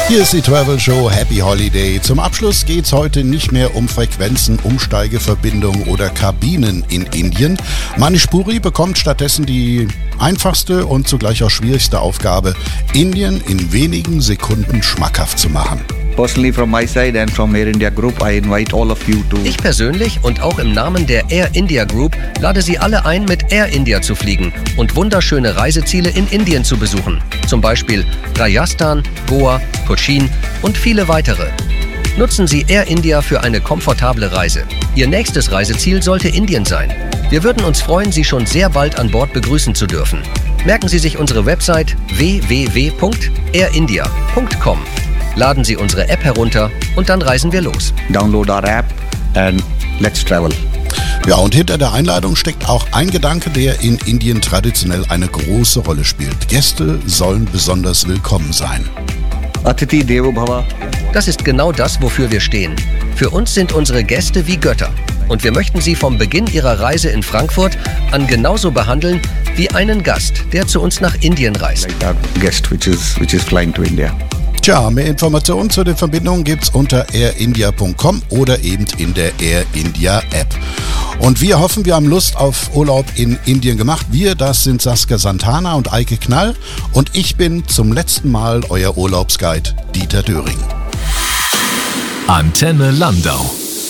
Hier ist die Travel Show Happy Holiday. Zum Abschluss geht's heute nicht mehr um Frequenzen, Umsteigeverbindungen oder Kabinen in Indien. Manish Puri bekommt stattdessen die einfachste und zugleich auch schwierigste Aufgabe, Indien in wenigen Sekunden schmackhaft zu machen. Personally from my side and from Air India Group, I invite all of you to... Ich persönlich und auch im Namen der Air India Group lade Sie alle ein, mit Air India zu fliegen und wunderschöne Reiseziele in Indien zu besuchen. Zum Beispiel Rajasthan, Goa, Cochin und viele weitere. Nutzen Sie Air India für eine komfortable Reise. Ihr nächstes Reiseziel sollte Indien sein. Wir würden uns freuen, Sie schon sehr bald an Bord begrüßen zu dürfen. Merken Sie sich unsere Website www.airindia.com. Laden Sie unsere App herunter und dann reisen wir los. Download our app and let's travel. Ja, und hinter der Einladung steckt auch ein Gedanke, der in Indien traditionell eine große Rolle spielt. Gäste sollen besonders willkommen sein. Atithi Devo Bhava. Das ist genau das, wofür wir stehen. Für uns sind unsere Gäste wie Götter. Und wir möchten sie vom Beginn ihrer Reise in Frankfurt an genauso behandeln wie einen Gast, der zu uns nach Indien reist. Like our guest which is flying to India. Tja, mehr Informationen zu den Verbindungen gibt's unter airindia.com oder eben in der Air India App. Und wir hoffen, wir haben Lust auf Urlaub in Indien gemacht. Wir, das sind Saskia Santana und Eike Knall. Und ich bin zum letzten Mal euer Urlaubsguide Dieter Döring. Antenne Landau.